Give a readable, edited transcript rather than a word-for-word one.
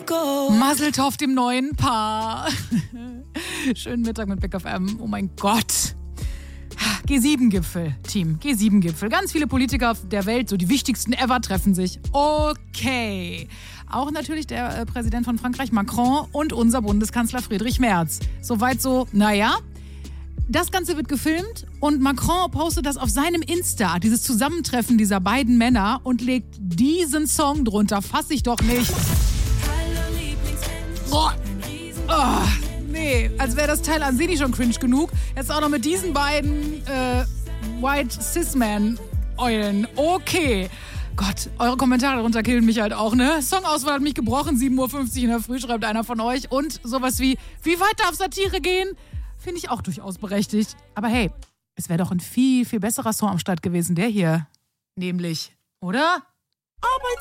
Maseltoff dem neuen Paar. Schönen Mittag mit Big FM. Oh mein Gott. G7-Gipfel, Team. G7-Gipfel. Ganz viele Politiker der Welt, so die wichtigsten ever, treffen sich. Okay. Auch natürlich der Präsident von Frankreich, Macron, und unser Bundeskanzler Friedrich Merz. Soweit so, naja. Das Ganze wird gefilmt und Macron postet das auf seinem Insta, dieses Zusammentreffen dieser beiden Männer, und legt diesen Song drunter. Fass ich doch nicht. Oh. Nee, als wäre das Teil an sich nicht schon cringe genug. Jetzt auch noch mit diesen beiden White Cis-Man-Eulen. Okay. Gott, eure Kommentare darunter killen mich halt auch, ne? Songauswahl hat mich gebrochen, 7.50 Uhr in der Früh, schreibt einer von euch. Und sowas wie weit darf Satire gehen? Finde ich auch durchaus berechtigt. Aber hey, es wäre doch ein viel, viel besserer Song am Start gewesen, der hier. Nämlich, oder? Arbeitsrecht.